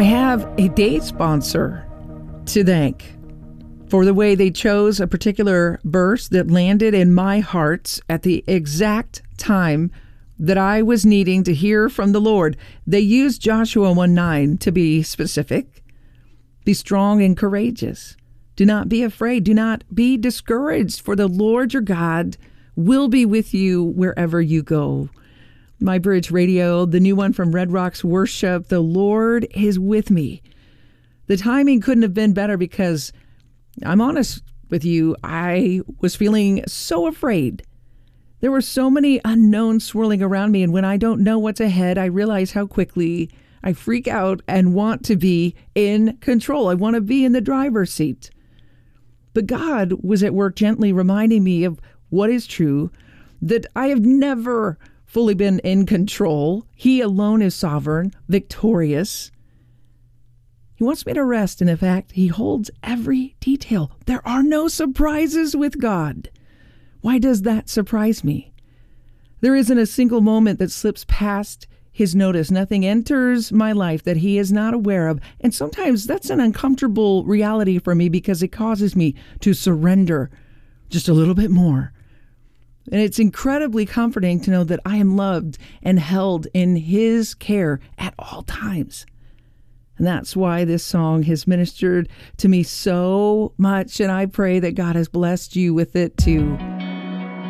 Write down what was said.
I have a day sponsor to thank for the way they chose a particular verse that landed in my heart at the exact time that I was needing to hear from the Lord. They used Joshua 1:9 to be specific. Be strong and courageous. Do not be afraid. Do not be discouraged, for the Lord your God will be with you wherever you go. My Bridge Radio, the new one from Red Rocks Worship, the Lord is with me. The timing couldn't have been better because, I'm honest with you, I was feeling so afraid. There were so many unknowns swirling around me, and when I don't know what's ahead, I realize how quickly I freak out and want to be in control. I want to be in the driver's seat. But God was at work gently reminding me of what is true, that I have never fully been in control. He alone is sovereign, victorious. He wants me to rest in the fact he holds every detail. There are no surprises with God. Why does that surprise me? There isn't a single moment that slips past his notice. Nothing enters my life that he is not aware of. And sometimes that's an uncomfortable reality for me because it causes me to surrender just a little bit more. And it's incredibly comforting to know that I am loved and held in his care at all times. And that's why this song has ministered to me so much. And I pray that God has blessed you with it too.